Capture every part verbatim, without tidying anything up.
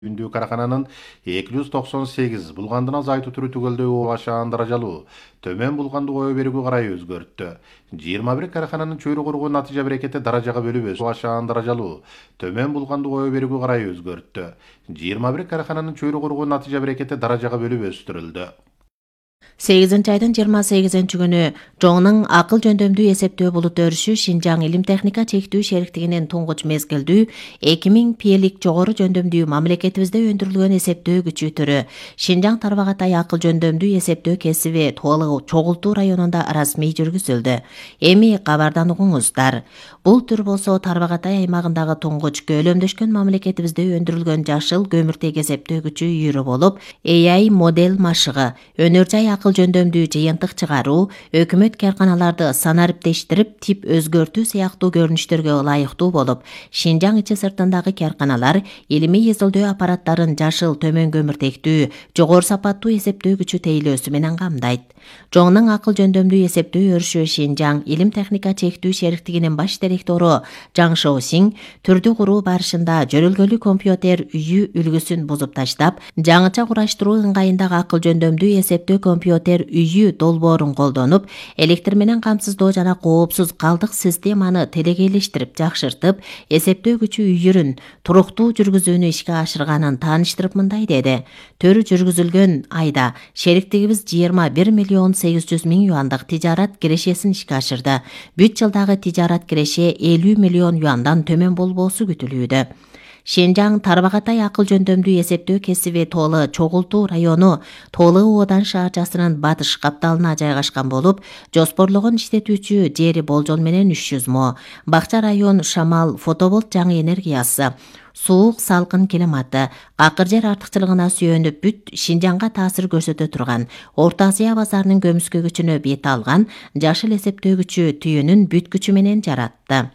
Үндүү карахананын эки жүз токсон сегиз булгандын азайтуу түрү түгөлдөй башаан даражалуу төмөн булганды кое берүүгө карай өзгөрттү. жыйырма бир карахананын чөйрө кургуу натыйжа берекети даражага бөлүп өсүп башаан даражалуу төмөн булганды кое берүүгө карай өзгөрттү. жыйырма бир карахананын чөйрө кургуу натыйжа берекети даражага бөлүп өстүрүлдү. сегизинчи айдын жыйырма сегизинчи күнү Жоңнун акыл жөндөмдүү эсептөө булут өрүшү Шинжаң илим техника чектүү шериктигинин туңгуч мезгилдүү эки миң пиелик жогору жөндөмдүү мамлекетибизде өндүрүлгөн эсептөө күчү түрү Шинжаң Тарбагатай акыл жөндөмдүү эсептөө кесиби Тоолы Чогултуу районунда расмий жүргүзүлдү. Эми кабардан угуңуздар. Бул түр болсо Тарбагатай аймагындагы туңгуч көлөмдөшкөн мамлекетибизде өндүрүлгөн жашыл көмүртек эсептөө күчү үйрү болуп, A I модель машыгы, өнөр жай акыл жөндөмдүү жыйынтык чыгаруу, өкмөт карканаларды санариптештирип, тип өзгөртүү сыяктуу көрүнүштөргө ылайыктуу болуп, Шинжаң ичи сыртындагы карканалар илимий изилдөө аппараттарын жашыл төмөн көмүртектүү, жогору сапаттуу эсептөө күчү тейлөөсү менен камдайт. Жоңнун акыл жөндөмдүү эсептөө өрүшү Шинжаң илим техника чектүү шериктигинин баш директору Жаң Шоусиң түрдү куруу барышында жөрөлгөлүү компьютер үйү үлгүсүн бузуп таштап, жаңыча кураштыруу ыңгайындагы акыл жөндөмдүү эсептөө компьютер үйү долбоорун колдонуп, электр менен камсыздоо жана коопсуз калдык системаны телегейлештирип жакшыртып, эсептөө күчү үйүрүн туруктуу жүргүзүүнү ишке ашырганын тааныштырып мындай деди. Төр жүргүзүлгөн айда шериктигибиз жыйырма бир миллион сегиз жүз миң юандык тижарат кирешесин ишке ашырды. Бүт жылдагы тижарат киреше элүү миллион юандан төмөн болбоосу күтүлүүдө. Шинжаң Тарбагатай акыл жөндөмдүү эсептөө кесиби Тоолы Чогултуу району Тоолы Оодан шаарчасынын батыш капталына жайгашкан болуп, жоспорлогон иштетүүчү жери болжол менен үч жүз мо. Бакча район Шамал фотоболт жаңы энергиясы, суук салкын климаты, акыр жер артыкчылыгына сүйөнүп бүт Шинжаңга таасир көрсөтө турган, Орто Азия базарынын көмүскө күчүнө бет алган жашыл эсептөө күчү түйүнүн бүт күчү менен жаратты.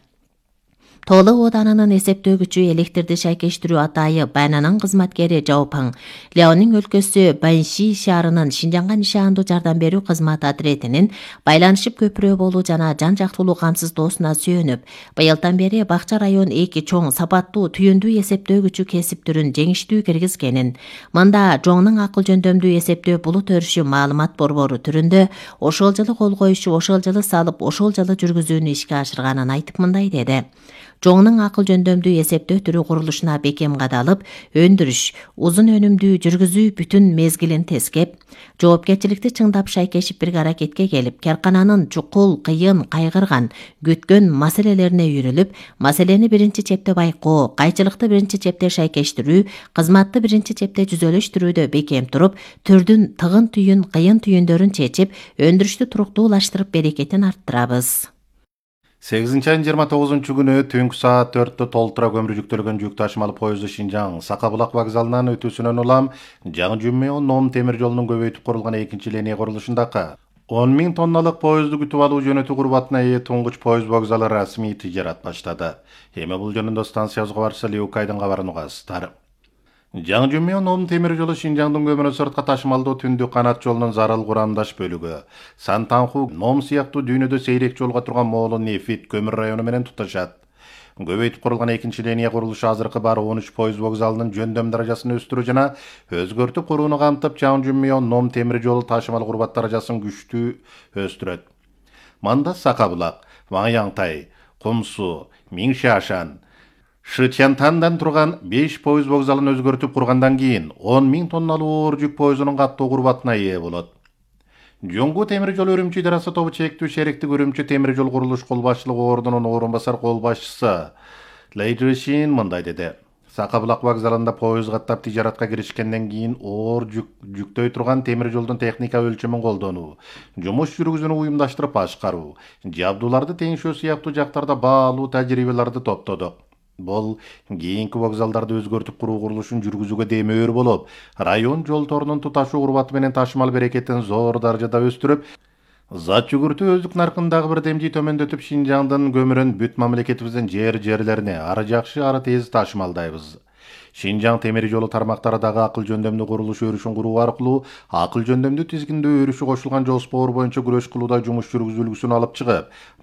Тоолы Ооданынын эсептөө күчү электрди шайкештирүү атайы Байнанын кызматкери Жаопаң, Ляонин өлкөсү Баньши шаарынын Шинжаңга нишандуу жардам берүү кызмат отретинин байланышып көпүрө болуу жана жан жактуулуу камсыздоосуна сүйөнүп, быйылдан бери Бакча район эки чоң сапаттуу түйүндүү эсептөө күчү кесип түрүн жеңиштүү киргизгенин, мында Жоңнун акыл жөндөмдүү эсептөө булут өрүшү маалымат борбору түрүндө ошол жылы кол коюшу, ошол жылы салып, ошол жылы жүргүзүүнү ишке ашырганын айтып мындай деди. Жоңнун акыл жөндөмдүү эсептөө түрү курулушуна бекем кадалып, өндүрүш, узун өнүмдүү жүргүзүү бүтүн мезгилин тескеп, жоопкерчиликти чыңдап шайкешип бир аракетке келип, каркананын чукул, кыйын, кайгырган, күткөн маселелерине үйрүлүп, маселени биринчи чепте байкоо, кайчылыкты биринчи чепте шайкештирүү, кызматты биринчи чепте жүзөлөштүрүүдө бекем туруп, түрдүн тыгын түйүн, кыйын түйүндөрүн чечип, өндүрүштү туруктуулаштырып берекетин арттырабыз. сегизинчи айдын жыйырма тогузунчу күнү түнкү саат төрттө толтура көмүр жүктөлгөн жүк ташымалы поезду Шинжаң Сакабулак вокзалынан өтүүсүнөн улам Жаңы Жүмө Ном темир жолунун көбөйтүп курулган экинчи линия курулушундакы он миң тонналык поезду күтүп алуу жөнөтүү курбатына ээ туңгуч поезд вокзалы расмий тижарат баштады. Эми бул жөнүндө станция кабарчысы Леукайдын кабарын угасыздар. Жаңы Жүмө Ном темир жолу Шинжаңдын көмүрү сыртка ташымалдоо түндүк канат жолунун зарыл курамдаш бөлүгү. Сантанху, Ном сыяктуу дүйнөдө сейрек жолго турган Моолу Нефит көмүр району менен туташат. Көбөйтүп курулган экинчи линия курулушу азыркы бар он үч поезд вокзалынын жөндөм даражасын өстүрүү жана өзгөртүп курууну камтып, Жаңы Жүмө Ном темир жолу ташымал курбат даражасын күчтүү өстүрөт. Манда Сакабулак, Ваңяңтай, Кумсу, Миңшашан, Шытянтандан турган беш поезд вокзалын өзгөртүп кургандан кийин он миң тонналуу оор жүк поездунун каттоо курбатына ээ болот. Жоңгу темир жол Үрүмчү идарасы тобу чектүү шериктик Үрүмчү темир жол курулуш кол башчылыгы ордунун орун басар кол башчысы Лейджишин мындай деди. Сакабулак вокзалында поезд каттап тижаратка киришкенден кийин оор жүк жүктөй турган темир жолдун техника өлчөмүн колдонуу, жумуш жүргүзүүнү уюмдаштырып башкаруу, жабдууларды теңшөө сыяктуу жактарда баалуу тажрыйбаларды топтодук. Бул кийинки вокзалдарды өзгөртүп куруу курулушун жүргүзүүгө демөөр болуп, район жол торунун туташуу курбаты менен ташымал берекетин зор даражада өстүрүп, зат жүгүртүү өздүк наркындагы бир демжи төмөндөтүп, Шинжаңдын көмүрүн бүт мамлекетибиздин жер жерлерине ары жакшы, ары тез ташымалдайбыз. Шинжаң темир жолу тармактарындагы акыл жөндөмдүү курулуш өрүшүн куруу аркылуу акыл жөндөмдүү тизгиндөө өрүшү кошулган жоспор боюнча күрөш кылууда жумуш жүргүзүлгүсүн алып чыгып,